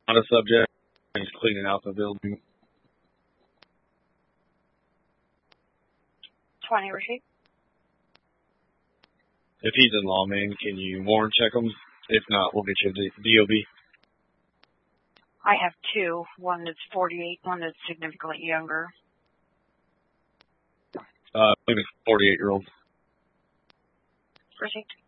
Not a subject. He's cleaning out the building. 20 receipt. If he's in lawman, can you warrant check him? If not, we'll get you a DOB. I have two. One that's 48, one that's significantly younger. Maybe 48-year-old. Receipt.